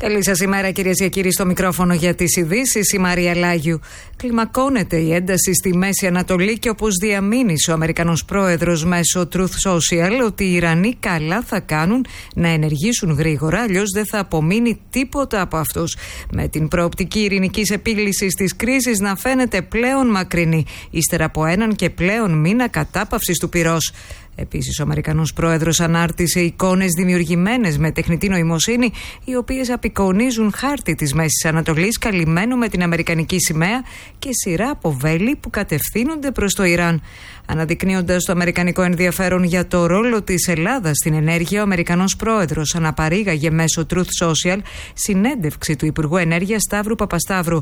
Καλή σας ημέρα, κυρίες και κύριοι, στο μικρόφωνο για τις ειδήσεις, η Μαρία Λάγιου. Κλιμακώνεται η ένταση στη Μέση Ανατολή και όπως διαμήνυσε ο Αμερικανός πρόεδρος μέσω Truth Social ότι οι Ιρανοί καλά θα κάνουν να ενεργήσουν γρήγορα, αλλιώς δεν θα απομείνει τίποτα από αυτούς. Με την προοπτική ειρηνικής επίλυσης της κρίσης να φαίνεται πλέον μακρινή, ύστερα από έναν και πλέον μήνα κατάπαυσης του πυρός. Επίσης, ο Αμερικανός πρόεδρος ανάρτησε εικόνες δημιουργημένες με τεχνητή νοημοσύνη, οι οποίες απεικονίζουν χάρτη της Μέσης Ανατολής καλυμμένο με την αμερικανική σημαία και σειρά από βέλη που κατευθύνονται προς το Ιράν. Αναδεικνύοντας το αμερικανικό ενδιαφέρον για το ρόλο της Ελλάδας στην ενέργεια, ο Αμερικανός πρόεδρος αναπαρήγαγε μέσω Truth Social συνέντευξη του Υπουργού Ενέργειας Σταύρου Παπασταύρου.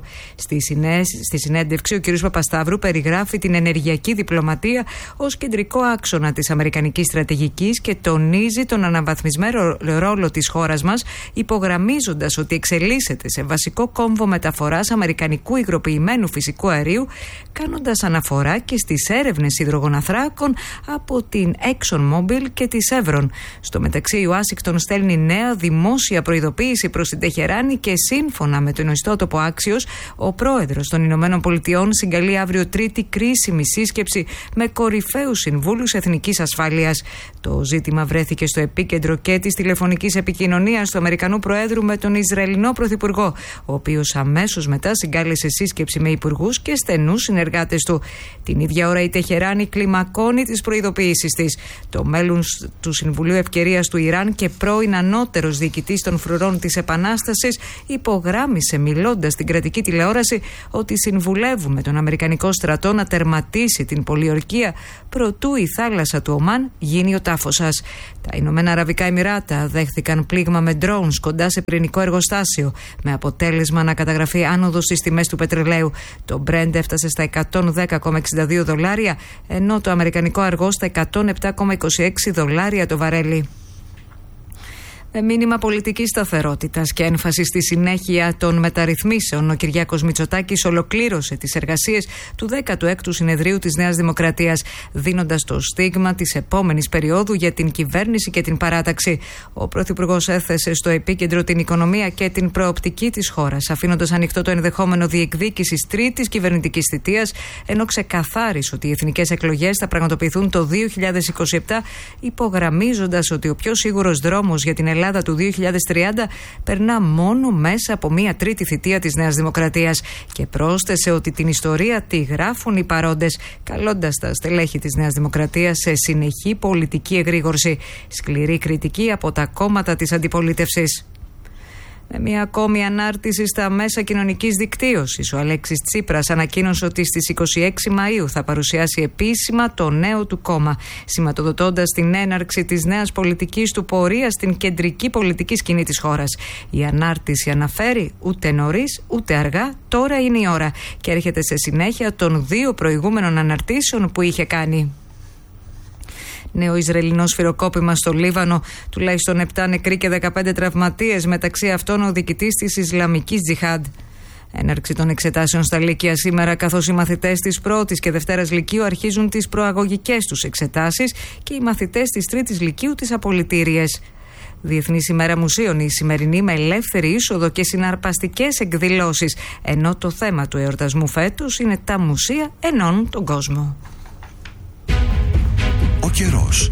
Στη συνέντευξη, ο κ. Παπασταύρου περιγράφει την ενεργειακή διπλωματία ως κεντρικό άξονα της αμερικανικής στρατηγικής και τονίζει τον αναβαθμισμένο ρόλο της χώρας μας, υπογραμμίζοντας ότι εξελίσσεται σε βασικό κόμβο μεταφοράς αμερικανικού υγροποιημένου φυσικού αερίου, κάνοντας αναφορά και στις έρευνες υδρογοναθράκων από την ExxonMobil και τη Chevron. Στο μεταξύ, η Ουάσιγκτον στέλνει νέα δημόσια προειδοποίηση προς την Τεχεράνη και σύμφωνα με τον ιστότοπο Axios, ο πρόεδρος των Ηνωμένων Πολιτειών συγκαλεί αύριο τρίτη κρίσιμη σύσκεψη με κορυφαίους συμβούλους εθνικής ασφάλειας. Το ζήτημα βρέθηκε στο επίκεντρο και της τηλεφωνικής επικοινωνίας του Αμερικανού Προέδρου με τον Ισραηλινό Πρωθυπουργό, ο οποίος αμέσως μετά συγκάλεσε σύσκεψη με υπουργούς και στενούς συνεργάτες του. Την ίδια ώρα η Τεχεράνη κλιμακώνει τις προειδοποιήσεις της. Το μέλλον του Συμβουλίου Ευκαιρίας του Ιράν και πρώην ανώτερος διοικητής των φρουρών της Επανάστασης υπογράμμισε, μιλώντας στην κρατική τηλεόραση, ότι συμβουλεύουμε τον Αμερικανικό στρατό να τερματίσει την πολιορκία προτού η θάλασσα του Ομάν γίνει ο τάφος σας. Τα Ηνωμένα Αραβικά Εμιράτα δέχθηκαν πλήγμα με drones κοντά σε πυρηνικό εργοστάσιο, με αποτέλεσμα να καταγραφεί άνοδος στις τιμές του πετρελαίου. Το Brent έφτασε στα $110,62, ενώ το αμερικανικό αργό στα $107,26 το βαρέλι. Με μήνυμα πολιτικής σταθερότητας και έμφαση στη συνέχεια των μεταρρυθμίσεων, ο Κυριάκος Μητσοτάκης ολοκλήρωσε τις εργασίες του 16ου Συνεδρίου της Νέας Δημοκρατίας, δίνοντας το στίγμα της επόμενης περίοδου για την κυβέρνηση και την παράταξη. Ο Πρωθυπουργός έθεσε στο επίκεντρο την οικονομία και την προοπτική της χώρας, αφήνοντας ανοιχτό το ενδεχόμενο διεκδίκησης τρίτης κυβερνητικής θητείας, ενώ ξεκαθάρισε ότι οι εθνικές εκλογές θα πραγματοποιηθούν το 2027, υπογραμμίζοντας ότι ο πιο σίγουρος δρόμος για την Ελλάδα του 2030 περνά μόνο μέσα από μια τρίτη θητεία της Νέας Δημοκρατίας, και πρόσθεσε ότι την ιστορία τη γράφουν οι παρόντες, καλώντας τα στελέχη της Νέας Δημοκρατίας σε συνεχή πολιτική εγρήγορση. Σκληρή κριτική από τα κόμματα της αντιπολίτευσης. Με μια ακόμη ανάρτηση στα μέσα κοινωνικής δικτύωσης, ο Αλέξης Τσίπρας ανακοίνωσε ότι στις 26 Μαΐου θα παρουσιάσει επίσημα το νέο του κόμμα, σηματοδοτώντας την έναρξη της νέας πολιτικής του πορεία στην κεντρική πολιτική σκηνή της χώρας. Η ανάρτηση αναφέρει ούτε νωρίς ούτε αργά, τώρα είναι η ώρα, και έρχεται σε συνέχεια των δύο προηγούμενων αναρτήσεων που είχε κάνει. Νέο Ισραηλινό σφυροκόπημα στο Λίβανο, τουλάχιστον 7 νεκροί και 15 τραυματίες, μεταξύ αυτών ο διοικητής της Ισλαμικής Τζιχάντ. Έναρξη των εξετάσεων στα Λύκεια σήμερα, καθώς οι μαθητές της πρώτης και δευτέρας Λυκείου αρχίζουν τις προαγωγικές τους εξετάσεις και οι μαθητές της τρίτης Λυκείου τις απολυτήριες. Διεθνής ημέρα μουσείων η σημερινή, με ελεύθερη είσοδο και συναρπαστικές εκδηλώσεις, ενώ το θέμα του εορτασμού φέτος είναι τα μουσεία ενώνουν τον κόσμο. Ο καιρός.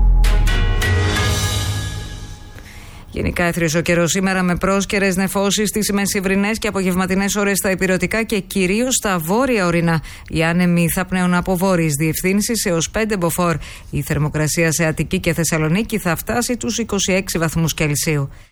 Γενικά έθριος ο καιρός σήμερα, με πρόσκαιρες νεφώσεις στις μεσημβρινές και απογευματινές ώρες στα ηπειρωτικά και κυρίως στα βόρεια ορεινά. Οι άνεμοι θα πνέουν από βόρειες διευθύνσεις έως 5 μποφόρ. Η θερμοκρασία σε Αττική και Θεσσαλονίκη θα φτάσει τους 26 βαθμούς Κελσίου.